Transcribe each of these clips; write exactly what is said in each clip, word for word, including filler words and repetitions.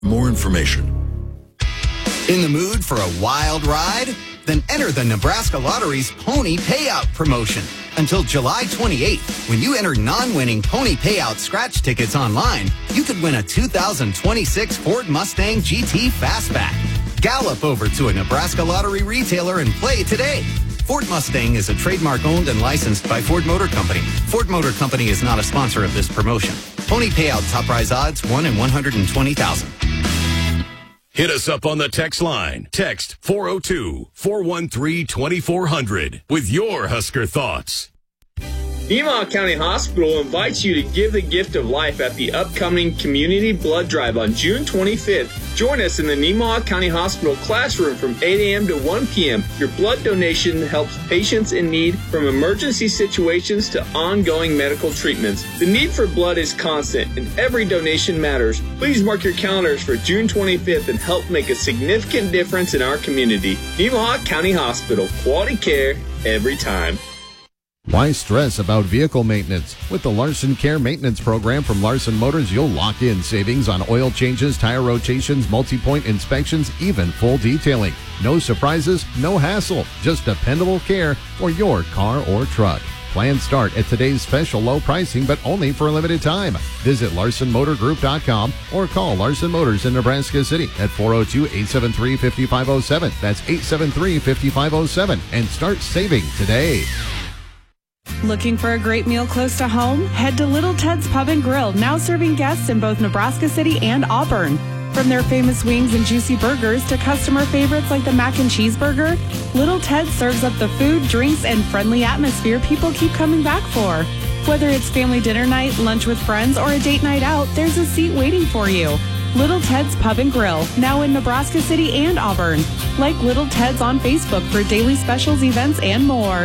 More information. In the mood for a wild ride? Then enter the Nebraska Lottery's Pony Payout promotion. Until July twenty-eighth, when you enter non-winning Pony Payout scratch tickets online, you could win a two thousand twenty-six Ford Mustang G T Fastback. Gallop over to a Nebraska Lottery retailer and play today. Ford Mustang is a trademark owned and licensed by Ford Motor Company. Ford Motor Company is not a sponsor of this promotion. Pony Payout top prize odds one in one hundred twenty thousand. Hit us up on the text line. Text four oh two, four one three, two four zero zero with your Husker thoughts. Nemaha County Hospital invites you to give the gift of life at the upcoming Community Blood Drive on June twenty-fifth. Join us in the Nemaha County Hospital classroom from eight a.m. to one p.m. Your blood donation helps patients in need from emergency situations to ongoing medical treatments. The need for blood is constant, and every donation matters. Please mark your calendars for June twenty-fifth and help make a significant difference in our community. Nemaha County Hospital. Quality care every time. Why stress about vehicle maintenance? With the Larson Care Maintenance Program from Larson Motors, you'll lock in savings on oil changes, tire rotations, multi-point inspections, even full detailing. No surprises, no hassle, just dependable care for your car or truck. Plans start at today's special low pricing, but only for a limited time. Visit Larson Motor Group dot com or call Larson Motors in Nebraska City at four oh two, eight seven three, five five oh seven. That's eight seven three, five five oh seven. And start saving today. Looking for a great meal close to home? Head to Little Ted's Pub and Grill, now serving guests in both Nebraska City and Auburn. From their famous wings and juicy burgers to customer favorites like the mac and cheese burger, Little Ted serves up the food, drinks, and friendly atmosphere people keep coming back for. Whether it's family dinner night, lunch with friends, or a date night out, there's a seat waiting for you. Little Ted's Pub and Grill, now in Nebraska City and Auburn. Like Little Ted's on Facebook for daily specials, events, and more.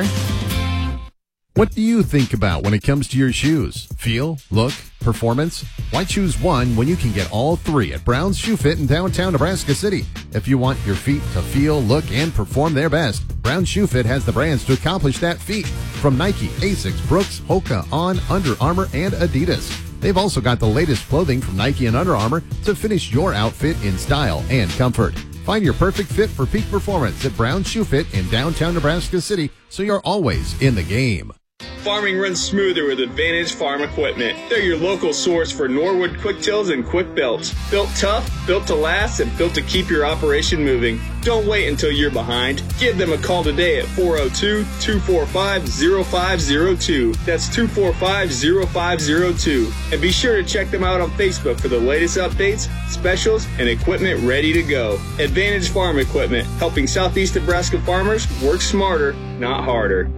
What do you think about when it comes to your shoes? Feel, look, performance? Why choose one when you can get all three at Brown's Shoe Fit in downtown Nebraska City? If you want your feet to feel, look, and perform their best, Brown's Shoe Fit has the brands to accomplish that feat. From Nike, Asics, Brooks, Hoka, On, Under Armour, and Adidas. They've also got the latest clothing from Nike and Under Armour to finish your outfit in style and comfort. Find your perfect fit for peak performance at Brown's Shoe Fit in downtown Nebraska City, so you're always in the game. Farming runs smoother with Advantage Farm Equipment. They're your local source for Norwood quick tills and quick belts. Built tough, built to last, and built to keep your operation moving. Don't wait until you're behind. Give them a call today at four oh two, two four five, oh five oh two. That's two four five, oh five oh two. And be sure to check them out on Facebook for the latest updates, specials, and equipment ready to go. Advantage Farm Equipment, helping Southeast Nebraska farmers work smarter, not harder.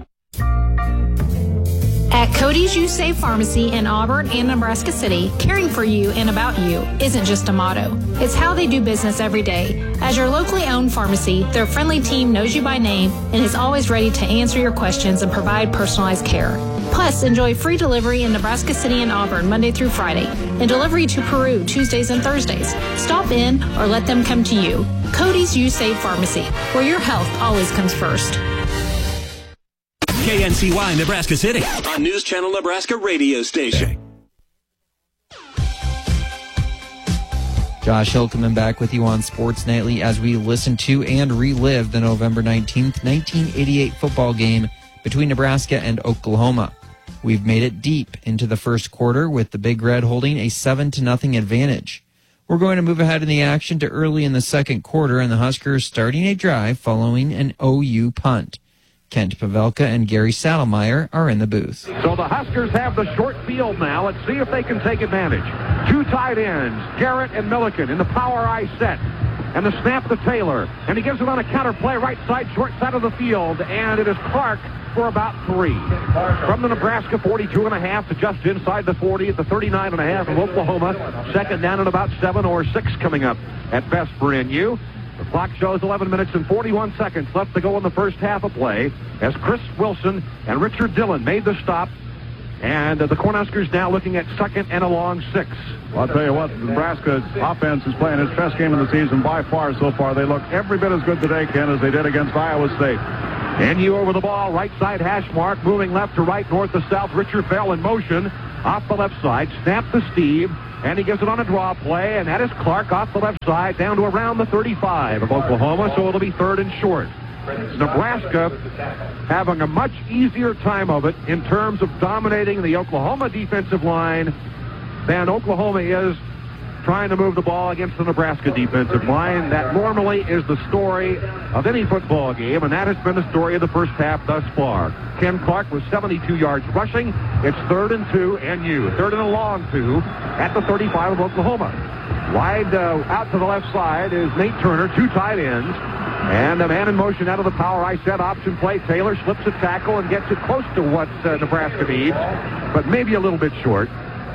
At Cody's You Save Pharmacy in Auburn and Nebraska City, caring for you and about you isn't just a motto. It's how they do business every day. As your locally owned pharmacy, their friendly team knows you by name and is always ready to answer your questions and provide personalized care. Plus, enjoy free delivery in Nebraska City and Auburn Monday through Friday and delivery to Peru Tuesdays and Thursdays. Stop in or let them come to you. Cody's You Save Pharmacy, where your health always comes first. K N C Y Nebraska City, on News Channel Nebraska radio station. Josh Hill coming back with you on Sports Nightly as we listen to and relive the November nineteenth, nineteen eighty-eight football game between Nebraska and Oklahoma. We've made it deep into the first quarter with the Big Red holding a seven to nothing advantage. We're going to move ahead in the action to early in the second quarter, and the Huskers starting a drive following an O U punt. Kent Pavelka and Gary Saddlemeyer are in the booth. So the Huskers have the short field now. Let's see if they can take advantage. Two tight ends, Garrett and Milliken in the power I set. And the snap to Taylor. And he gives it on a counter play right side, short side of the field. And it is Clark for about three. From the Nebraska forty-two and a half to just inside the forty at the thirty-nine and a half of Oklahoma. Second down and about seven or six coming up at best for N U. The clock shows eleven minutes and forty-one seconds left to go in the first half of play as Chris Wilson and Richard Dillon made the stop. And uh, the Cornhuskers now looking at second and a long six. Well, I'll tell you what, Nebraska's offense is playing its best game of the season by far so far. They look every bit as good today, Ken, as they did against Iowa State. N U over the ball, right side hash mark, moving left to right, north to south. Richard Bell in motion. off the left side, snap to Steve, and he gives it on a draw play, and that is Clark off the left side down to around the thirty-five of Oklahoma, so it'll be third and short. Nebraska having a much easier time of it in terms of dominating the Oklahoma defensive line than Oklahoma is trying to move the ball against the Nebraska defensive line. That normally is the story of any football game, and that has been the story of the first half thus far. Ken Clark was seventy-two yards rushing. It's third and two, N U. Third and a long two at the thirty-five of Oklahoma. Wide uh, out to the left side is Nate Turner, two tight ends. And a man in motion out of the power I set option play. Taylor slips a tackle and gets it close to what uh, Nebraska needs, but maybe a little bit short.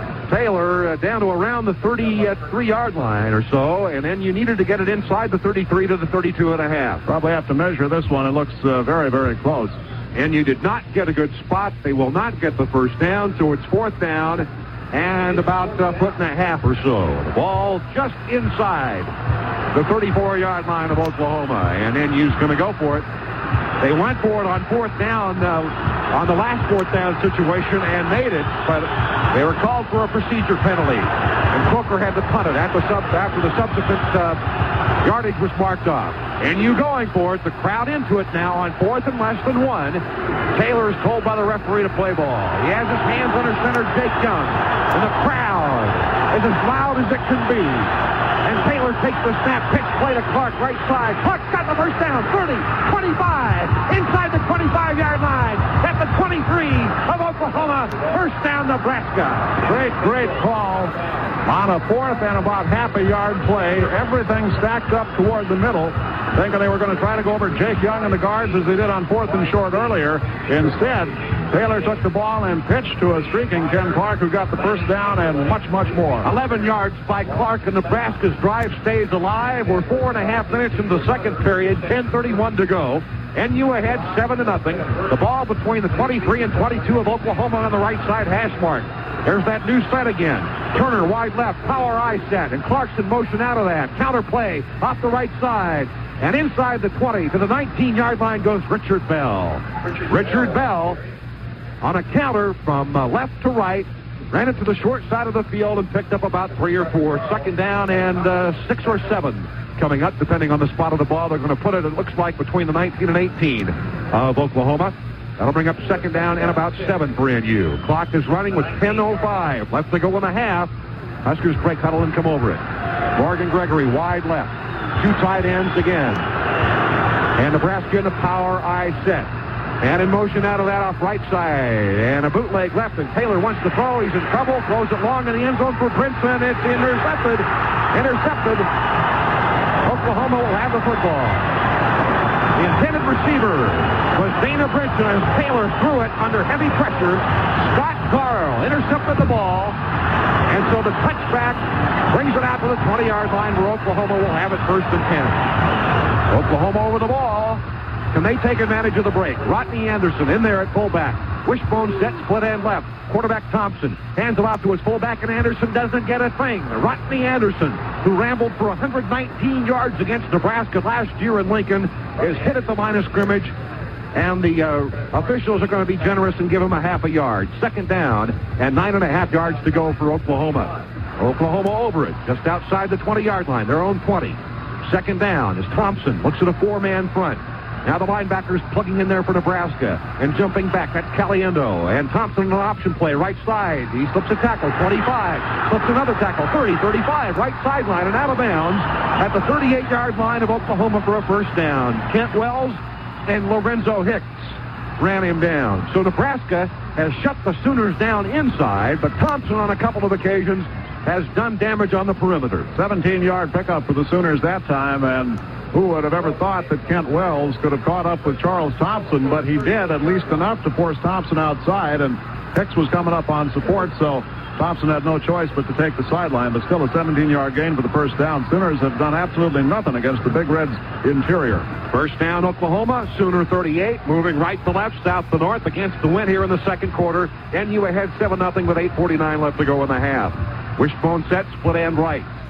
Taylor uh, down to around the thirty-three-yard line or so, and then you needed to get it inside the thirty-three to the thirty-two and a half. Probably have to measure this one. It looks uh, very, very close. And you did not get a good spot. They will not get the first down, so it's fourth down and about a foot and a half or so. The ball just inside the thirty-four-yard line of Oklahoma, and N U's going to go for it. They went for it on fourth down, uh, on the last fourth down situation, and made it, but they were called for a procedure penalty, and Crooker had to punt it at the sub, after the subsequent uh, yardage was marked off. And you going for it, the crowd into it now on fourth and less than one. Taylor is told by the referee to play ball. He has his hands under center, Jake Young, and the crowd is as loud as it can be. And Taylor takes the snap, pitch play to Clark, right side. Clark's got the first down, thirty, twenty-five, inside the twenty-five-yard line, at the twenty-three of Oklahoma. First down, Nebraska. Great, great call on a fourth and about half a yard play. Everything stacked up toward the middle, thinking they were going to try to go over Jake Young and the guards as they did on fourth and short earlier. Instead, Taylor took the ball and pitched to a streaking Ken Clark, who got the first down and much, much more. eleven yards by Clark, and Nebraska's drive stays alive. We're four and a half minutes into the second period, ten thirty-one to go. N U ahead seven to nothing. The ball between the twenty-three and twenty-two of Oklahoma on the right side hash mark. There's that new set again. Turner wide left, power I set, and Clark's in motion out of that. Counter play off the right side. And inside the twenty to the nineteen-yard line goes Richard Bell. Richard, Richard Bell on a counter from uh, left to right, ran it to the short side of the field and picked up about three or four. Second down and uh, six or seven coming up, depending on the spot of the ball. They're going to put it, it looks like, between the nineteen and eighteen of Oklahoma. That'll bring up second down and about seven for N U. Clock is running with ten oh five. Left to go in a half. Huskers break huddle and come over it. Morgan Gregory wide left. Two tight ends again. And Nebraska in the power I set. And in motion out of that off right side. And a bootleg left, and Taylor wants to throw. He's in trouble. Throws it long in the end zone for Brinson. It's intercepted. Intercepted. Oklahoma will have the football. The intended receiver was Dana Brinson as Taylor threw it under heavy pressure. Scott Carl intercepted the ball. And so the touchback brings it out to the twenty-yard line where Oklahoma will have it first and ten. Oklahoma over the ball. Can they take advantage of the break? Rodney Anderson in there at fullback. Wishbone set, split end left. Quarterback Thompson hands it off to his fullback, and Anderson doesn't get a thing. Rodney Anderson, who rambled for one hundred nineteen yards against Nebraska last year in Lincoln, is hit at the line of scrimmage, and the uh, officials are going to be generous and give him a half a yard. Second down and nine and a half yards to go for Oklahoma. Oklahoma over it, just outside the twenty-yard line, their own twenty. Second down as Thompson looks at a four-man front. Now the linebackers plugging in there for Nebraska and jumping back. That's Caliendo. And Thompson an option play, right side. He slips a tackle, twenty-five. Slips another tackle, thirty, thirty-five. Right sideline and out of bounds at the thirty-eight-yard line of Oklahoma for a first down. Kent Wells and Lorenzo Hicks ran him down. So Nebraska has shut the Sooners down inside, but Thompson on a couple of occasions has done damage on the perimeter. seventeen-yard pickup for the Sooners that time, and who would have ever thought that Kent Wells could have caught up with Charles Thompson, but he did at least enough to force Thompson outside, and Hicks was coming up on support, so Thompson had no choice but to take the sideline, but still a seventeen-yard gain for the first down. Sooners have done absolutely nothing against the Big Red's interior. First down, Oklahoma. Sooner thirty-eight, moving right to left, south to north against the wind here in the second quarter. N U ahead seven nothing with eight forty-nine left to go in the half. Wishbone set, split end right.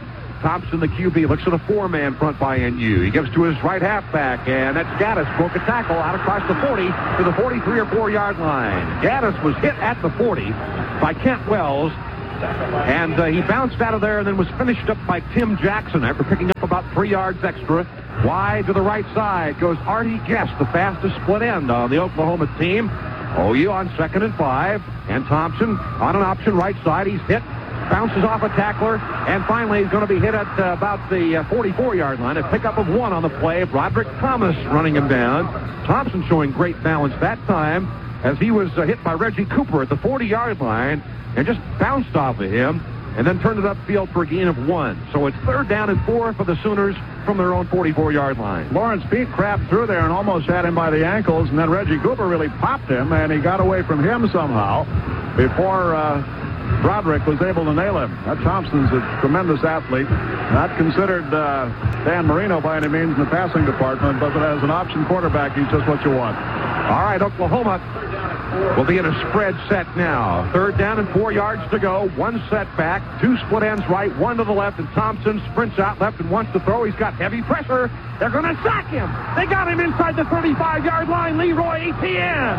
Thompson, the Q B, looks at a four-man front by N U. He gives to his right halfback, and that's Gaddis. Broke a tackle out across the forty to the forty-three or four-yard line. Gaddis was hit at the forty by Kent Wells, and uh, he bounced out of there and then was finished up by Tim Jackson after picking up about three yards extra. Wide to the right side goes Artie Guest, the fastest split end on the Oklahoma team. O U on second and five, and Thompson on an option right side. He's hit, bounces off a tackler, and finally he's going to be hit at uh, about the uh, forty-four-yard line. A pickup of one on the play. Broderick Thomas running him down. Thompson showing great balance that time as he was uh, hit by Reggie Cooper at the forty-yard line and just bounced off of him and then turned it upfield for a gain of one. So it's third down and four for the Sooners from their own forty-four-yard line. Lawrence Pete crapped through there and almost had him by the ankles, and then Reggie Cooper really popped him, and he got away from him somehow before uh, Broderick was able to nail him. That Thompson's a tremendous athlete. Not considered uh, Dan Marino by any means in the passing department, but as an option quarterback, he's just what you want. All right, Oklahoma will be in a spread set now. Third down and four yards to go. One set back, two split ends right, one to the left, and Thompson sprints out left and wants to throw. He's got heavy pressure. They're going to sack him. They got him inside the thirty-five-yard line. Leroy Etienne.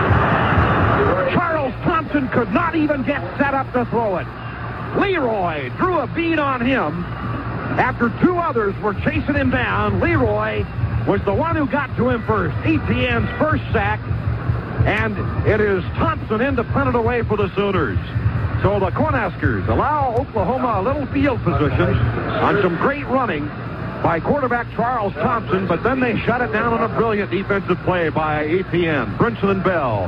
Charles Thompson could not even get set up to throw it. Leroy drew a bead on him. After two others were chasing him down, Leroy was the one who got to him first. Etienne's first sack. And it is Thompson in to punt it away for the Sooners. So the Cornhuskers allow Oklahoma a little field position on some great running by quarterback Charles Thompson, but then they shut it down on a brilliant defensive play by Etienne. Brinson and Bell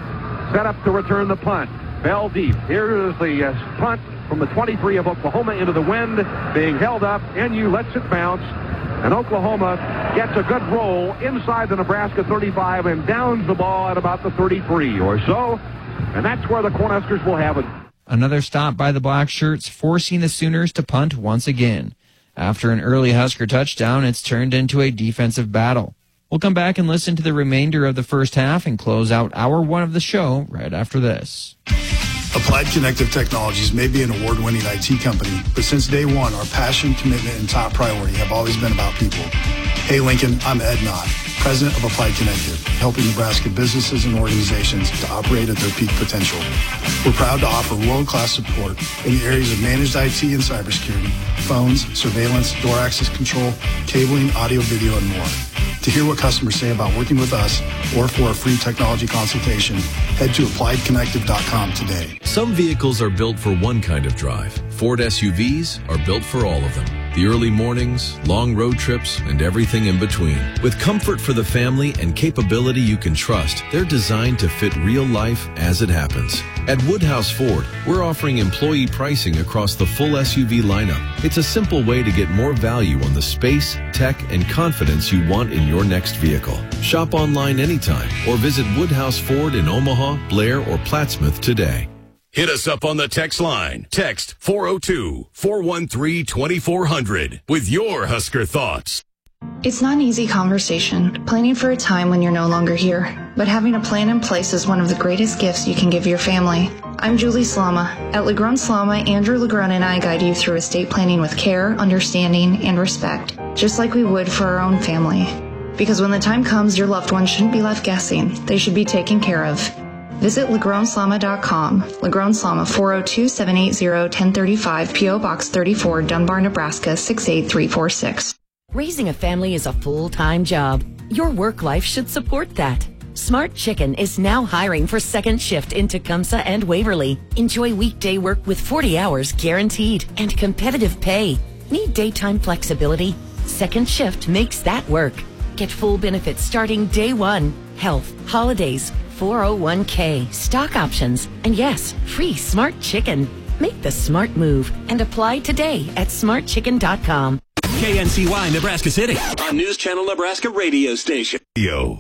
set up to return the punt. Bell deep. Here is the uh, punt from the twenty-three of Oklahoma into the wind, being held up. N U lets it bounce. And Oklahoma gets a good roll inside the Nebraska thirty-five and downs the ball at about the thirty-three or so. And that's where the Cornhuskers will have it. Another stop by the Black Shirts, forcing the Sooners to punt once again. After an early Husker touchdown, it's turned into a defensive battle. We'll come back and listen to the remainder of the first half and close out hour one of the show right after this. Applied Connective Technologies may be an award-winning I T company, but since day one, our passion, commitment, and top priority have always been about people. Hey, Lincoln, I'm Ed Knott, president of Applied Connective, helping Nebraska businesses and organizations to operate at their peak potential. We're proud to offer world-class support in the areas of managed I T and cybersecurity, phones, surveillance, door access control, cabling, audio, video, and more. To hear what customers say about working with us or for a free technology consultation, head to applied connective dot com today. Some vehicles are built for one kind of drive. Ford S U Vs are built for all of them. The early mornings, long road trips, and everything in between. With comfort for the family and capability you can trust, they're designed to fit real life as it happens. At Woodhouse Ford, we're offering employee pricing across the full S U V lineup. It's a simple way to get more value on the space, tech, and confidence you want in your next vehicle. Shop online anytime or visit Woodhouse Ford in Omaha, Blair, or Plattsmouth today. Hit us up on the text line. Text four oh two, four one three, two four hundred with your Husker thoughts. It's not an easy conversation, planning for a time when you're no longer here. But having a plan in place is one of the greatest gifts you can give your family. I'm Julie Slama. At Legrun Slama, Andrew Legrun and I guide you through estate planning with care, understanding, and respect, just like we would for our own family. Because when the time comes, your loved ones shouldn't be left guessing. They should be taken care of. Visit Legron Slama dot com. Legron Slama, four oh two, seven eight zero, one oh three five, P O Box thirty-four, Dunbar, Nebraska, six eight three four six. Raising a family is a full-time job. Your work life should support that. Smart Chicken is now hiring for second shift in Tecumseh and Waverly. Enjoy weekday work with forty hours guaranteed and competitive pay. Need daytime flexibility? Second shift makes that work. Get full benefits starting day one. Health, holidays, four oh one k, stock options, and yes, free Smart Chicken. Make the smart move and apply today at smart chicken dot com. K N C Y, Nebraska City. A News Channel Nebraska radio station. Yo.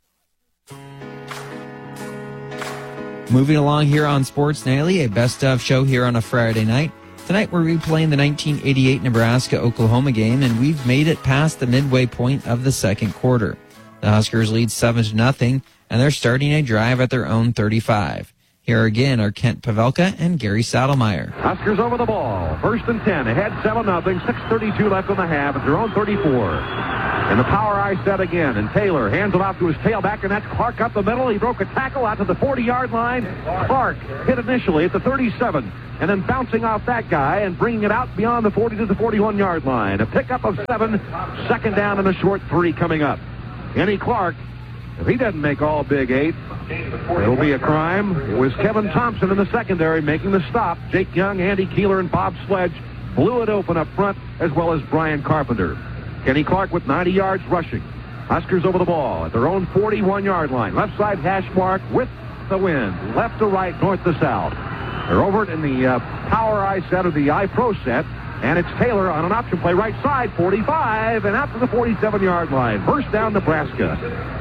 Moving along here on Sports Nightly, a best of show here on a Friday night. Tonight we're replaying the nineteen eighty-eight Nebraska-Oklahoma game, and we've made it past the midway point of the second quarter. The Huskers lead seven to nothing, and they're starting a drive at their own thirty-five. Here again are Kent Pavelka and Gary Saddlemeyer. Huskers over the ball. First and ten. Ahead seven nothing. six thirty-two left in the half at their own thirty-four. And the power I set again. And Taylor hands it off to his tailback, and that's Clark up the middle. He broke a tackle out to the forty-yard line. Clark hit initially at the thirty-seven, and then bouncing off that guy and bringing it out beyond the forty to the forty-one-yard line. A pickup of seven. Second down and a short three coming up. Kenny Clark, if he doesn't make all Big Eight, it'll be a crime. It was Kevin Thompson in the secondary making the stop. Jake Young, Andy Keeler, and Bob Sledge blew it open up front, as well as Brian Carpenter. Kenny Clark with ninety yards rushing. Huskers over the ball at their own forty-one-yard line. Left side hash mark with the wind. Left to right, north to south. They're over it in the uh, power I set or the I-Pro set. And it's Taylor on an option play right side, forty-five, and out to the forty-seven-yard line. First down, Nebraska.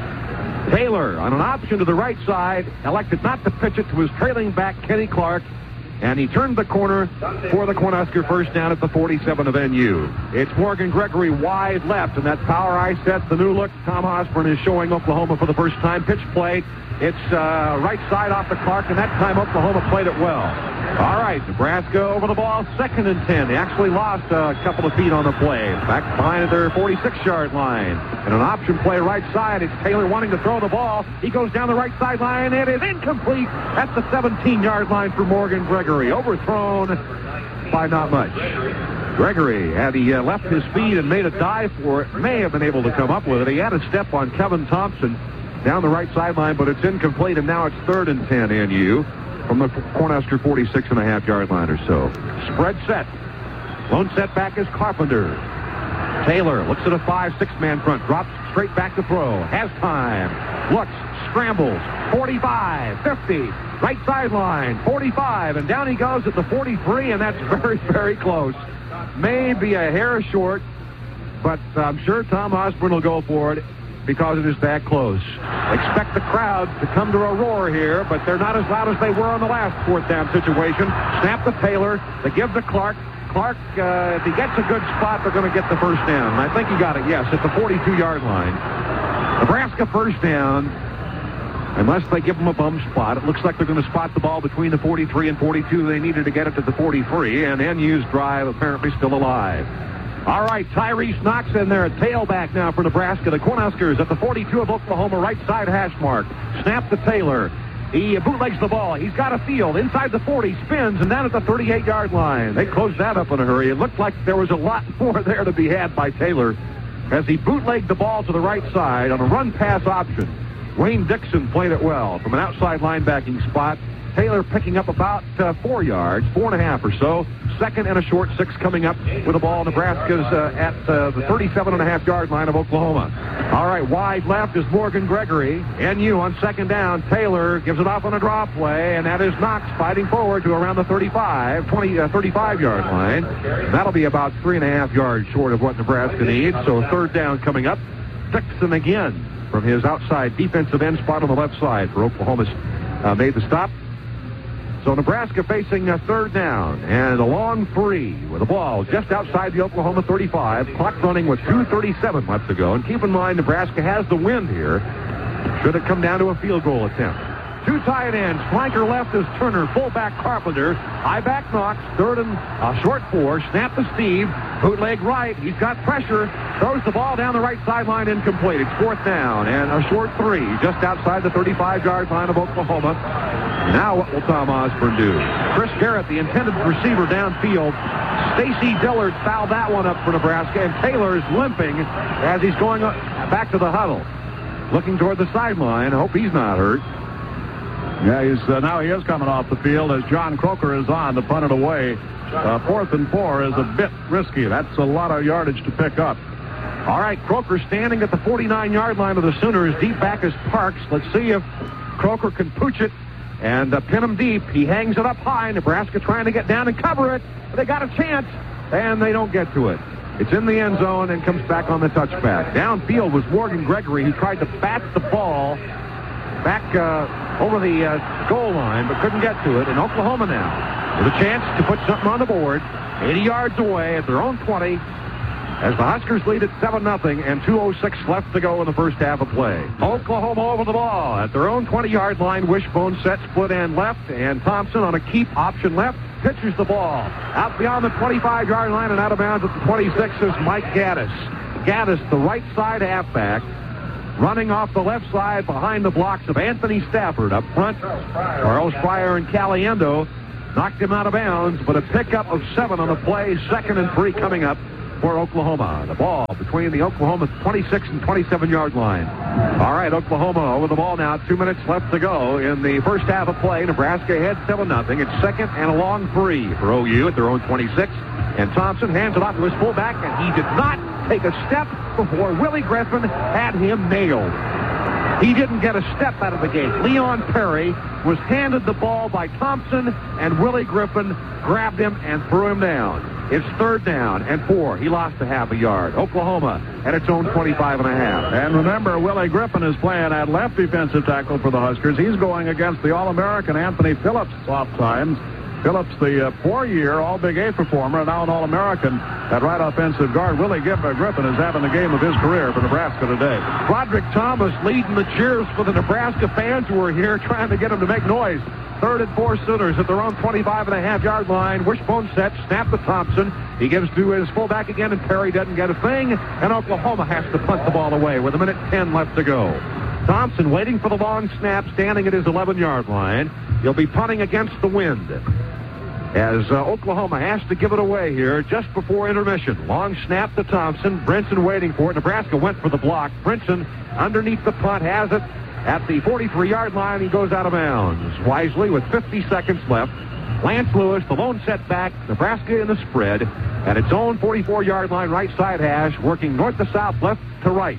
Taylor on an option to the right side, elected not to pitch it to his trailing back, Kenny Clark, and he turned the corner for the Cornhusker first down at the forty-seven of N U. It's Morgan Gregory wide left, and that power I set, the new look. Tom Osborne is showing Oklahoma for the first time. Pitch play. It's uh, right side off the Clark, and that time Oklahoma played it well. All right, Nebraska over the ball, second and ten. They actually lost a couple of feet on the play. Back behind at their forty-six-yard line. And an option play right side. It's Taylor wanting to throw the ball. He goes down the right sideline. It is incomplete at the seventeen-yard line for Morgan Gregory. Overthrown by not much. Gregory, had he uh, left his feet and made a dive for it, may have been able to come up with it. He had a step on Kevin Thompson down the right sideline, but it's incomplete, and now it's third and ten N U from the Cornhusker forty-six and a half yard line or so. Spread set. Lone setback is Carpenter. Taylor looks at a five six man front, drops straight back to throw. Has time. Looks, scrambles. forty-five, fifty, right sideline, forty-five, and down he goes at the forty-three, and that's very, very close. Maybe a hair short, but I'm sure Tom Osborne will go for it because it is that close. Expect the crowd to come to a roar here, but they're not as loud as they were on the last fourth down situation. Snap to Taylor. They give to Clark. Clark, uh, if he gets a good spot, they're going to get the first down. And I think he got it, yes, at the forty-two-yard line. Nebraska first down, unless they give them a bum spot. It looks like they're going to spot the ball between the forty-three and forty-two. They needed to get it to the forty-three, and N U's drive apparently still alive. All right, Tyrese Knox in there at tailback now for Nebraska. The Cornhuskers at the forty-two of Oklahoma, right side hash mark. Snap to Taylor. He bootlegs the ball. He's got a field inside the forty, spins, and down at the thirty-eight-yard line. They closed that up in a hurry. It looked like there was a lot more there to be had by Taylor as he bootlegged the ball to the right side on a run-pass option. Wayne Dixon played it well from an outside linebacking spot. Taylor picking up about uh, four yards, four and a half or so. Second and a short six coming up with the ball. Nebraska's uh, at uh, the thirty-seven and a half yard line of Oklahoma. All right, wide left is Morgan Gregory. N U on second down. Taylor gives it off on a draw play, and that is Knox fighting forward to around the thirty-five, twenty, uh, thirty-five-yard line. That'll be about three and a half yards short of what Nebraska needs. So third down coming up. Dixon again from his outside defensive end spot on the left side for Oklahoma's uh, made the stop. So Nebraska facing a third down and a long three with the ball just outside the Oklahoma thirty-five. Clock running with two thirty-seven left to go. And keep in mind, Nebraska has the wind here. Should it come down to a field goal attempt. Two tight ends. Flanker left is Turner. Fullback Carpenter. High back Knox. Third and uh, short four. Snap to Steve. Bootleg right. He's got pressure. Throws the ball down the right sideline. Incomplete. It's fourth down and a short three just outside the thirty-five-yard line of Oklahoma. Now what will Tom Osborne do? Chris Garrett, the intended receiver downfield. Stacy Dillard fouled that one up for Nebraska, and Taylor is limping as he's going back to the huddle. Looking toward the sideline. I hope he's not hurt. Yeah, he's uh, now he is coming off the field as John Croker is on to punt it away. Uh, fourth and four is a bit risky. That's a lot of yardage to pick up. All right, Croker standing at the forty-nine-yard line of the Sooners. Deep back is Parks. Let's see if Croker can pooch it and uh, pin him deep. He hangs it up high. Nebraska trying to get down and cover it. They got a chance, and they don't get to it. It's in the end zone and comes back on the touchback. Downfield was Morgan Gregory, who tried to bat the ball back uh, over the uh, goal line, but couldn't get to it. And Oklahoma now with a chance to put something on the board. eighty yards away at their own twenty. as the Huskers lead at seven nothing and two oh six left to go in the first half of play. Oklahoma over the ball at their own twenty-yard line. Wishbone set, split end left, and Thompson on a keep option left. Pitches the ball out beyond the twenty-five-yard line and out of bounds at the twenty-six is Mike Gaddis. Gaddis, the right side halfback, running off the left side behind the blocks of Anthony Stafford up front. Charles Fryer and Caliendo knocked him out of bounds, but a pickup of seven on the play. Second and three coming up for Oklahoma. The ball between the Oklahoma twenty-six and twenty-seven-yard line. All right, Oklahoma over the ball now. Two minutes left to go in the first half of play. Nebraska ahead seven nothing. It's second and a long three for O U at their own twenty-six. And Thompson hands it off to his fullback, and he did not take a step before Willie Griffin had him nailed. He didn't get a step out of the gate. Leon Perry was handed the ball by Thompson, and Willie Griffin grabbed him and threw him down. It's third down and four. He lost a half a yard. Oklahoma at its own twenty-five and a half. And remember, Willie Griffin is playing at left defensive tackle for the Huskers. He's going against the All-American Anthony Phillips oft times. Phillips, the uh, four-year All-Big Eight performer, and now an All-American at right offensive guard. Willie Griffin is having the game of his career for Nebraska today. Broderick Thomas leading the cheers for the Nebraska fans who are here trying to get them to make noise. Third and four Sooners at their own twenty-five and a half yard line. Wishbone set, snap to Thompson. He gives to his fullback again, and Perry doesn't get a thing. And Oklahoma has to punt the ball away with a minute ten left to go. Thompson waiting for the long snap, standing at his eleven-yard line. He'll be punting against the wind, as uh, Oklahoma has to give it away here just before intermission. Long snap to Thompson. Brinson waiting for it. Nebraska went for the block. Brinson underneath the punt has it at the forty-three-yard line. He goes out of bounds wisely with fifty seconds left. Lance Lewis, the lone setback. Nebraska in the spread at its own forty-four-yard line, right side hash, working north to south, left to right,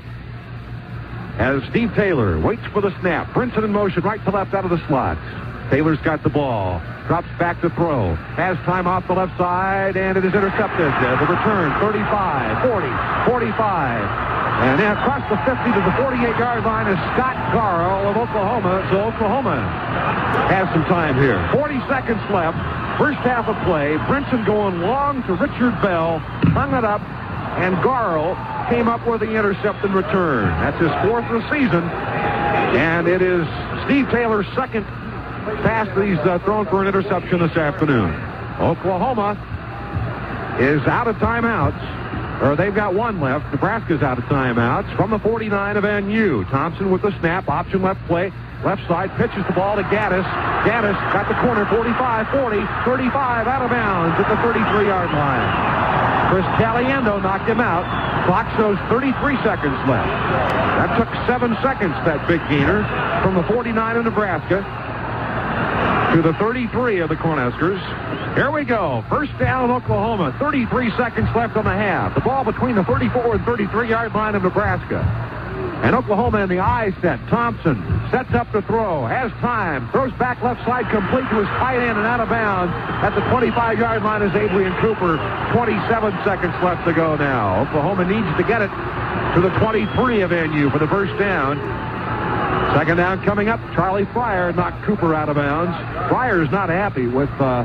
as Steve Taylor waits for the snap. Brinson in motion, right to left out of the slots. Taylor's got the ball. Drops back to throw. Has time off the left side, and it is intercepted. Uh, the return, thirty-five, forty, forty-five. And then across the fifty to the forty-eight-yard line is Scott Garl of Oklahoma. So Oklahoma has some time here. forty seconds left. First half of play. Brinson going long to Richard Bell. Hung it up, and Garl came up with the intercept and return. That's his fourth of the season. And it is Steve Taylor's second pass that he's uh, thrown for an interception this afternoon. Oklahoma is out of timeouts, or they've got one left. Nebraska's out of timeouts from the forty-nine of N U. Thompson with the snap, option left play, left side, pitches the ball to Gaddis. Gaddis got the corner, forty-five, forty, thirty-five, out of bounds at the thirty-three-yard line. Chris Caliendo knocked him out. Clock shows thirty-three seconds left. That took seven seconds, that big gainer, from the forty-nine of Nebraska to the thirty-three of the Cornhuskers. Here we go. First down, Oklahoma. thirty-three seconds left on the half. The ball between the thirty-four and thirty-three-yard line of Nebraska. And Oklahoma in the I set. Thompson sets up to throw. Has time. Throws back left side, complete to his tight end and out of bounds. At the twenty-five-yard line is Adrian Cooper. twenty-seven seconds left to go now. Oklahoma needs to get it to the twenty-three of N U for the first down. Second down coming up. Charlie Fryer knocked Cooper out of bounds. Fryer's not happy with uh,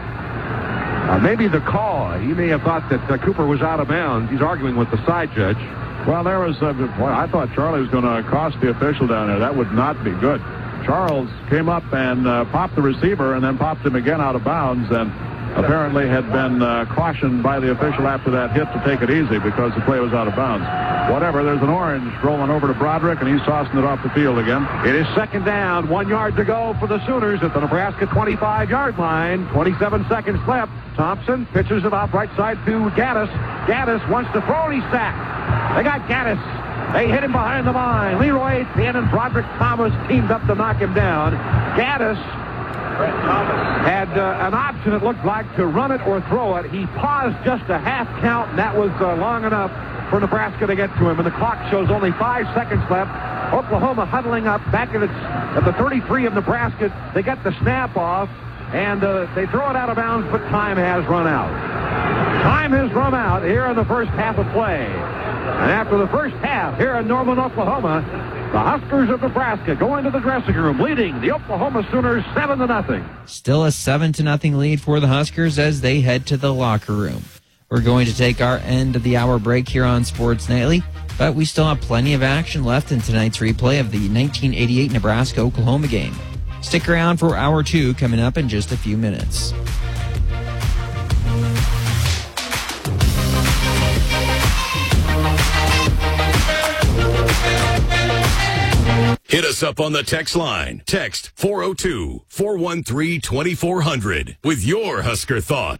uh, maybe the call. He may have thought that uh, Cooper was out of bounds. He's arguing with the side judge. Well, there was, uh, boy, I thought Charlie was going to cost the official down there. That would not be good. Charles came up and uh, popped the receiver and then popped him again out of bounds, and apparently had been uh, cautioned by the official after that hit to take it easy because the play was out of bounds. Whatever, there's an orange rolling over to Broderick, and he's tossing it off the field again. It is second down, one yard to go for the Sooners at the Nebraska twenty-five-yard line. twenty-seven seconds left. Thompson pitches it off right side to Gaddis. Gaddis wants to throw, and he's sacked. They got Gaddis. They hit him behind the line. Leroy Finn and Broderick Thomas teamed up to knock him down. Gaddis had uh, an option, it looked like, to run it or throw it. He paused just a half count, and that was uh, long enough for Nebraska to get to him. And the clock shows only five seconds left. Oklahoma huddling up back at, its, at the thirty-three of Nebraska. They get the snap off, and uh, they throw it out of bounds, but time has run out. Time has run out here in the first half of play. And after the first half here in Norman, Oklahoma, the Huskers of Nebraska go into the dressing room, leading the Oklahoma Sooners seven to nothing. Still a seven to nothing lead for the Huskers as they head to the locker room. We're going to take our end of the hour break here on Sports Nightly, but we still have plenty of action left in tonight's replay of the nineteen eighty-eight Nebraska-Oklahoma game. Stick around for hour two coming up in just a few minutes. Hit us up on the text line. Text four oh two, four one three, two four hundred with your Husker thought.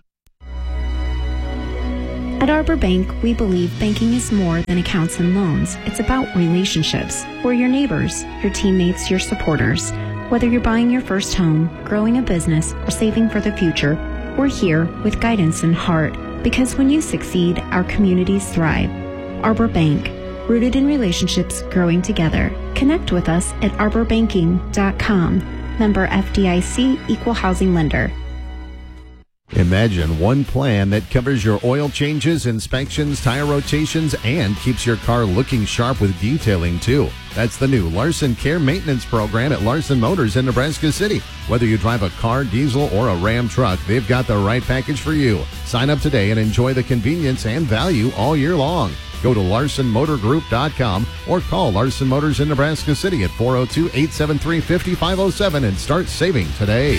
At Arbor Bank, we believe banking is more than accounts and loans. It's about relationships. We're your neighbors, your teammates, your supporters. Whether you're buying your first home, growing a business, or saving for the future, we're here with guidance and heart. Because when you succeed, our communities thrive. Arbor Bank, rooted in relationships, growing together. Connect with us at arbor banking dot com. Member F D I C, Equal Housing Lender. Imagine one plan that covers your oil changes, inspections, tire rotations, and keeps your car looking sharp with detailing, too. That's the new Larson Care Maintenance Program at Larson Motors in Nebraska City. Whether you drive a car, diesel, or a Ram truck, they've got the right package for you. Sign up today and enjoy the convenience and value all year long. Go to larson motor group dot com or call Larson Motors in Nebraska City at four oh two, eight seven three, five five oh seven and start saving today.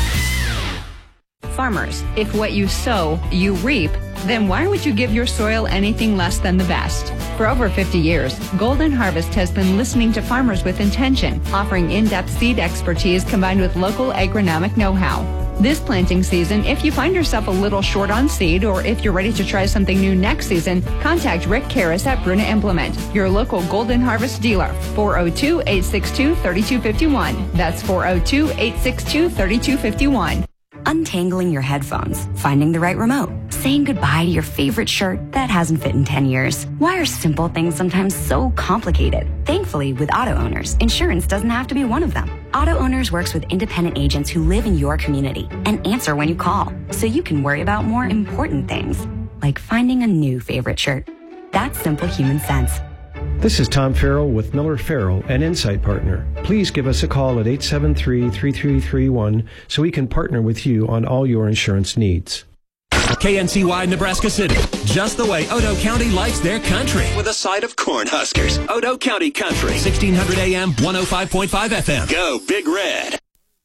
Farmers, if what you sow, you reap, then why would you give your soil anything less than the best? For over fifty years, Golden Harvest has been listening to farmers with intention, offering in-depth seed expertise combined with local agronomic know-how. This planting season, if you find yourself a little short on seed or if you're ready to try something new next season, contact Rick Karras at Bruna Implement, your local Golden Harvest dealer, four oh two, eight six two, three two five one. That's four oh two, eight six two, three two five one. Untangling your headphones, finding the right remote, saying goodbye to your favorite shirt that hasn't fit in ten years. Why are simple things sometimes so complicated? Thankfully, with Auto Owners, insurance doesn't have to be one of them. Auto Owners works with independent agents who live in your community and answer when you call, so you can worry about more important things, like finding a new favorite shirt. That's simple human sense. This is Tom Farrell with Miller Farrell, an Insight Partner. Please give us a call at eight seven three, three three three one so we can partner with you on all your insurance needs. K N C Y Nebraska City, just the way Odo County likes their country, with a side of Cornhuskers. Odo County Country, sixteen hundred A M, one oh five point five F M. Go Big Red.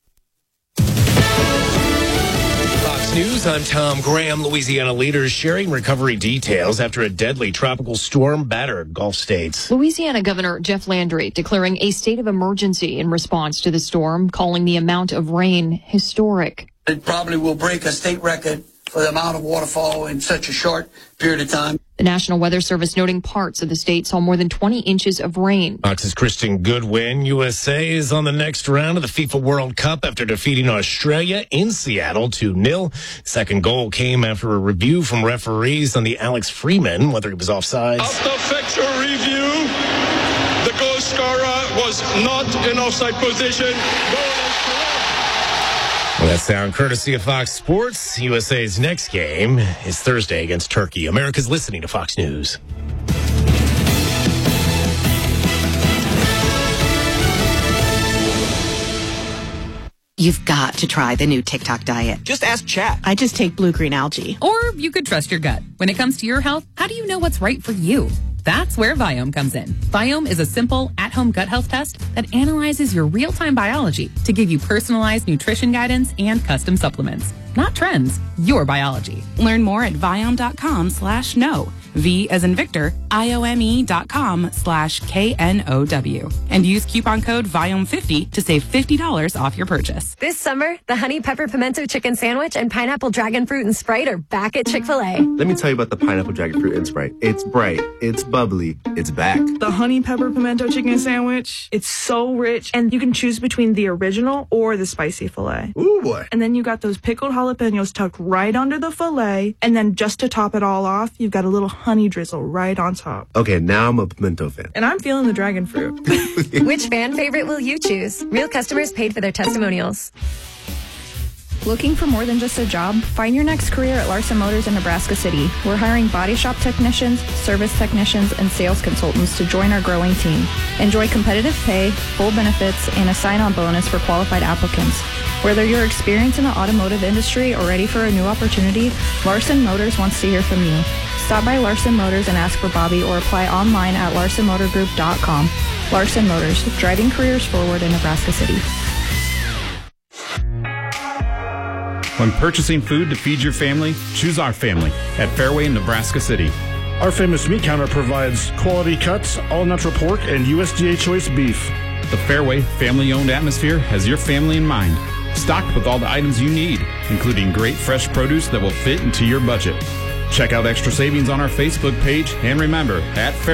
Fox News, I'm Tom Graham. Louisiana leaders sharing recovery details after a deadly tropical storm battered Gulf states. Louisiana Governor Jeff Landry declaring a state of emergency in response to the storm, calling the amount of rain historic. It probably will break a state record for the amount of waterfall in such a short period of time. The National Weather Service noting parts of the state saw more than twenty inches of rain. Fox's Kristen Goodwin. U S A is on the next round of the FIFA World Cup after defeating Australia in Seattle two nil. Second goal came after a review from referees on the Alex Freeman, whether he was offside. After factual review, the goal scorer was not in offside position. Well, that sound courtesy of Fox Sports. U S A's next game is Thursday against Turkey. America's listening to Fox News. You've got to try the new TikTok diet. Just ask Chat. I just take blue-green algae. Or you could trust your gut. When it comes to your health, how do you know what's right for you? That's where Viome comes in. Viome is a simple, at-home gut health test that analyzes your real-time biology to give you personalized nutrition guidance and custom supplements. Not trends, your biology. Learn more at Viome.com slash no. V as in Victor, I-O-M-E dot com slash K N O W. And use coupon code Viome fifty to save fifty dollars off your purchase. This summer, the Honey Pepper Pimento Chicken Sandwich and Pineapple Dragon Fruit and Sprite are back at Chick-fil-A. Let me tell you about the Pineapple Dragon Fruit and Sprite. It's bright, it's bubbly, it's back. The Honey Pepper Pimento Chicken Sandwich, it's so rich, and you can choose between the original or the spicy filet. Ooh, boy. And then you got those pickled jalapenos tucked right under the filet, and then just to top it all off, you've got a little honey drizzle right on top. Okay, now I'm a pimento fan. And I'm feeling the dragon fruit. Which fan favorite will you choose? Real customers paid for their testimonials. Looking for more than just a job? Find your next career at Larson Motors in Nebraska City. We're hiring body shop technicians, service technicians, and sales consultants to join our growing team. Enjoy competitive pay, full benefits, and a sign-on bonus for qualified applicants. Whether you're experienced in the automotive industry or ready for a new opportunity, Larson Motors wants to hear from you. Stop by Larson Motors and ask for Bobby or apply online at larson motor group dot com. Larson Motors, driving careers forward in Nebraska City. When purchasing food to feed your family, choose our family at Fairway in Nebraska City. Our famous meat counter provides quality cuts, all-natural pork, and U S D A choice beef. The Fairway family-owned atmosphere has your family in mind. Stocked with all the items you need, including great fresh produce that will fit into your budget. Check out extra savings on our Facebook page, and remember, at Fairway,